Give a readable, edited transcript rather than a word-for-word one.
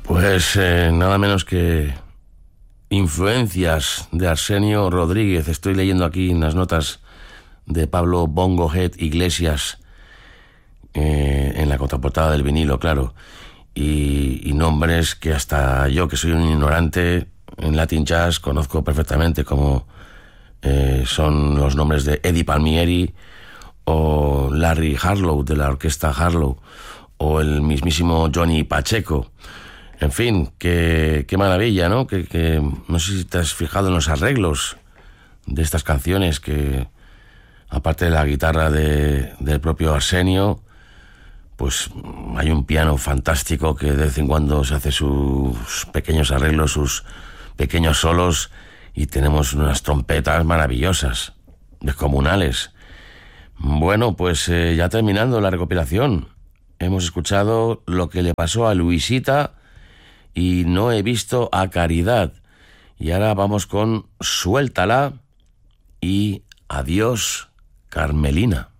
Pues nada menos que influencias de Arsenio Rodríguez. Estoy leyendo aquí en las notas de Pablo Bongo Head Iglesias, en la contraportada del vinilo, claro, y nombres que hasta yo, que soy un ignorante en Latin Jazz, conozco perfectamente, como son los nombres de Eddie Palmieri o Larry Harlow, de la orquesta Harlow, o el mismísimo Johnny Pacheco. En fin, qué maravilla, ¿no? Que no sé si te has fijado en los arreglos de estas canciones, que aparte de la guitarra del propio Arsenio, pues hay un piano fantástico que de vez en cuando se hace sus pequeños arreglos, sus pequeños solos, y tenemos unas trompetas maravillosas, descomunales. Bueno, pues ya terminando la recopilación, hemos escuchado Lo que le pasó a Luisita y No he visto a Caridad. Y ahora vamos con Suéltala y Adiós, Carmelina.